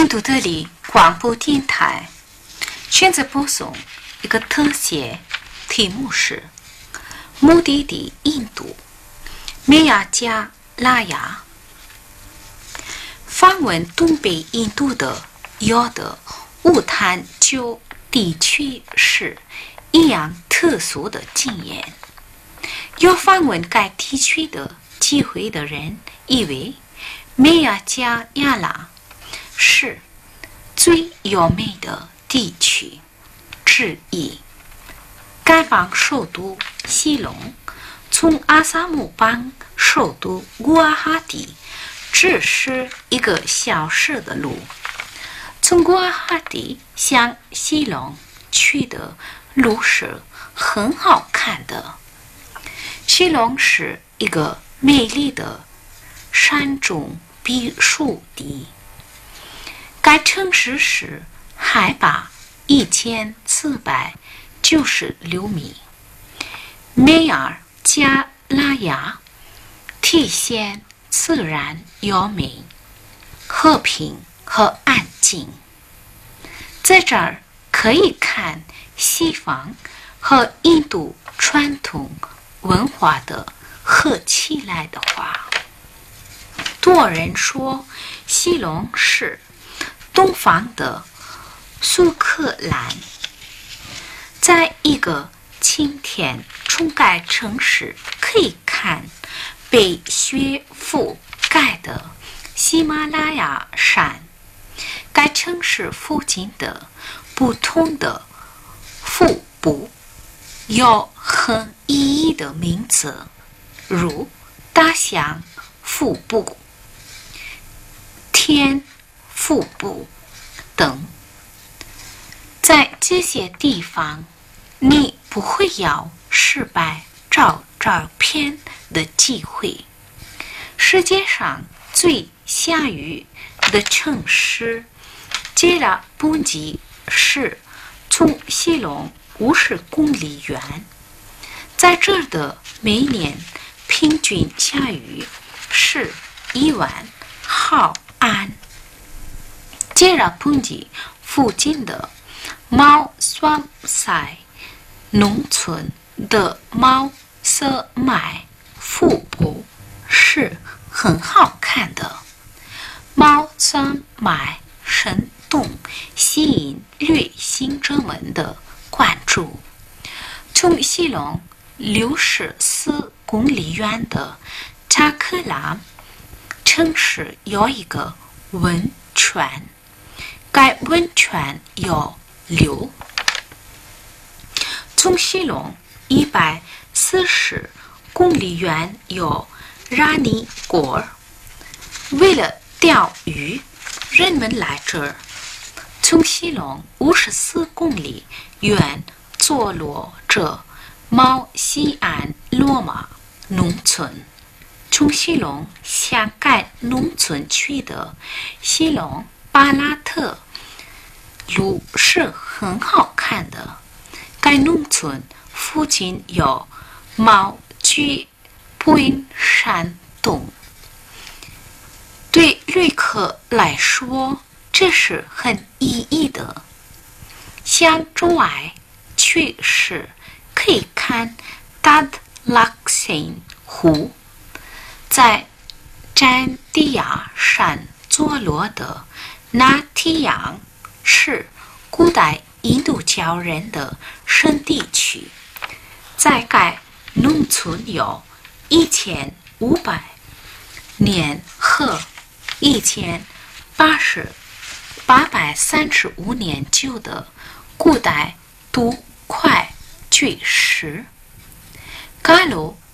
印度德里广播电台现在播送一个特写，题目是目的地印度梅亚加拉雅。访问东北印度的有的乌坦州地区是一样特殊的经验。有访问该地区的机会的人以为梅亚加拉是最优美的地区之一。该邦首都西隆从阿萨姆邦首都古瓦哈蒂只是一个小时的路。从古瓦哈蒂向西隆去的路是很好看的。西隆是一个美丽的山中避暑地。该城市是海拔1496米。梅尔加拉雅体现自然优美、和平和安静。在这儿可以看西方和印度传统文化的合起来的话。多人说西隆是东方的苏克兰。在一个晴天从该城市可以看被雪覆盖的喜马拉雅山。该城市附近的不同的腹部有很意义的名字，如大象腹部、天腹部等。在这些地方你不会有失败照照片的机会。世界上最下雨的城市杰拉布吉是从西隆50公里远。在这儿的每年平均下雨是1万毫安。杰拉布吉附近的毛索塞农村的毛色麦腹部是很好看的。毛色麦生动，吸引旅行者们的关注。从西隆64公里远的查克拉城市有一个温泉，该温泉有流。从西隆140公里远有拉尼果儿。为了钓鱼，人们来这儿。从西隆54公里远坐落着毛西安罗马农村。从西隆向该农村去的西隆巴拉特路是很好看的。该农村附近有毛居本山洞。对旅客来说，这是很意义的。向州外去时可以看达德拉克辛湖。在占地亚山坐落的纳提扬是古代印度教人的圣地区。在该农村有1500年和1835年旧的古代都块巨石。盖鲁